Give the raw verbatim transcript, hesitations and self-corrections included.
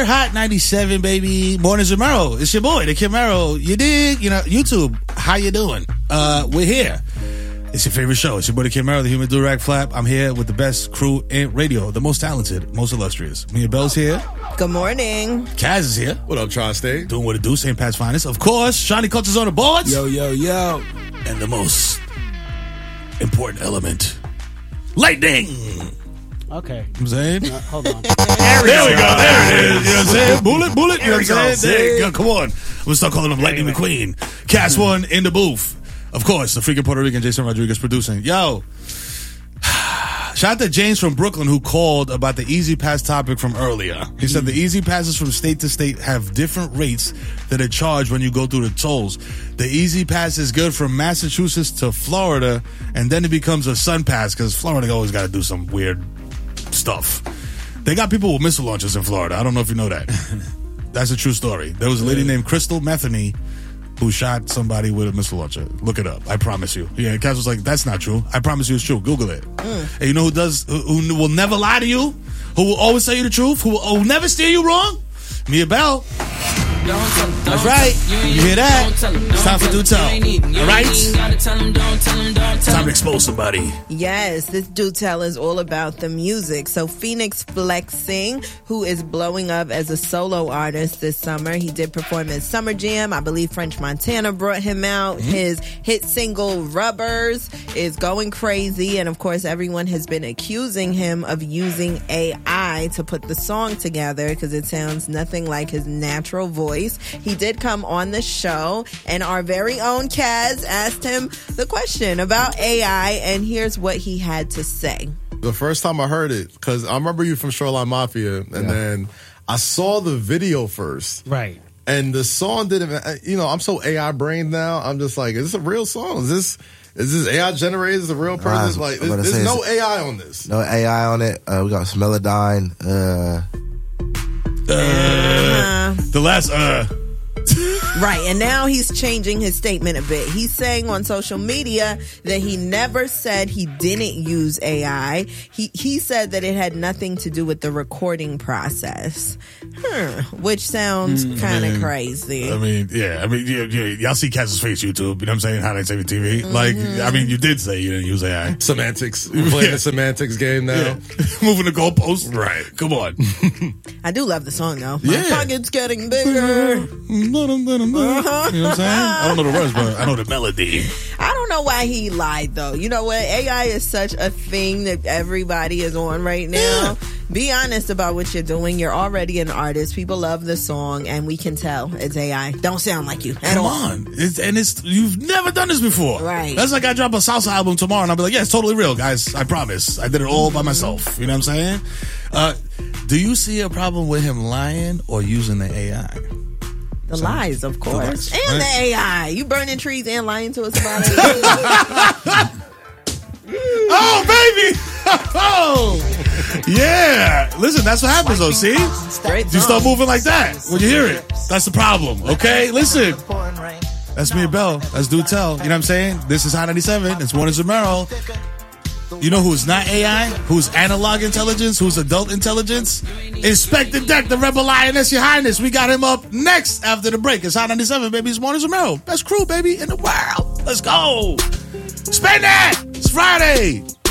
Super Hot ninety-seven, baby. Mornings with Mero. It's your boy, the Kid Mero. You dig? You know, YouTube, how you doing? Uh, we're here. It's your favorite show. It's your boy, the Kid Mero, the Human Durag Flap. I'm here with the best crew in radio, the most talented, most illustrious. Mia Bell's here. Good morning. Kaz is here. What up, Tri-State? Doing what it do, Saint Pat's finest. Of course, Shawnee Culture's on the boards. Yo, yo, yo. And the most important element, lightning. Okay. I'm saying? Uh, hold on. There, there we go. There it is. You know what I'm saying? Bullet, bullet. You know what I'm saying? There you go. Come on. I'm going to start calling him Lightning McQueen. Cast one in the booth. Of course, the freaking Puerto Rican Jason Rodriguez producing. Yo. Shout out to James from Brooklyn who called about the Easy Pass topic from earlier. He said the Easy Passes from state to state have different rates that are charged when you go through the tolls. The Easy Pass is good from Massachusetts to Florida, and then it becomes a Sun Pass because Florida always got to do some weird stuff. They got people with missile launchers in Florida. I don't know if you know that. That's a true story. There was a lady named Crystal Metheny who shot somebody with a missile launcher. Look it up. I promise you. Yeah, Cass was like, that's not true. I promise you it's true. Google it. Mm. And you know who does, who, who will never lie to you? Who will always tell you the truth? Who will, who will never steer you wrong? Mia Bell. That's right. You hear that? It's time for Do Tell. All right? Time to expose somebody. Yes, this Do Tell is all about the music. So Phoenix Flexing, who is blowing up as a solo artist this summer. He did perform at Summer Jam. I believe French Montana brought him out. Mm-hmm. His hit single Rubbers is going crazy. And of course, everyone has been accusing him of using A I to put the song together because it sounds nothing like his natural voice. He did come on the show, and our very own Kaz asked him the question about A I, and here's what he had to say. The first time I heard it, because I remember you from Shoreline Mafia, and yeah. then I saw the video first. Right. And the song didn't, you know, I'm so A I brained now. I'm just like, is this a real song? Is this is this A I generated? Is this a real person? Uh, like, there's, there's no A I on this. No A I on it. Uh, we got Melodyne. Uh, Uh, uh, the last uh right, and now he's changing his statement a bit. He's saying on social media that he never said he didn't use A I. He he said that it had nothing to do with the recording process, huh, which sounds mm, kind of crazy. I mean, yeah, I mean, yeah, yeah, y'all see Cass's face YouTube. You know what I'm saying? How they say T V. Mm-hmm. Like, I mean, you did say you didn't use A I. Semantics. We're playing yeah. the semantics game now. Yeah. Moving the goalposts. Right. Come on. I do love the song though. My yeah. pocket's getting bigger. Uh-huh. You know what I'm saying? I don't know the words, but I know the melody. I don't know why he lied, though. You know what? A I is such a thing that everybody is on right now. Yeah. Be honest about what you're doing. You're already an artist. People love the song, and we can tell it's A I. Don't sound like you at Come all. on. It's, and it's you've never done this before. Right. That's like I drop a salsa album tomorrow, and I'll be like, yeah, it's totally real, guys. I promise. I did it all by myself. You know what I'm saying? Uh, do you see a problem with him lying or using the A I? The so, lies, of course. Lies, and right? The A I. You burning trees and lying to us about it. Oh, baby! Oh! Yeah! Listen, that's what happens, though, see? You start moving like that when you hear it. That's the problem, okay? Listen. That's Mia Bell. That's Do Tell. You know what I'm saying? This is Hot ninety-seven. It's Mornings with Mero. You know who's not A I? Who's analog intelligence? Who's adult intelligence? Inspector Deck, the Rebel Lioness, Your Highness. We got him up next after the break. It's Hot ninety-seven, baby. It's Mornings with Mero. Best crew, baby, in the world. Let's go. Spend that. It's Friday.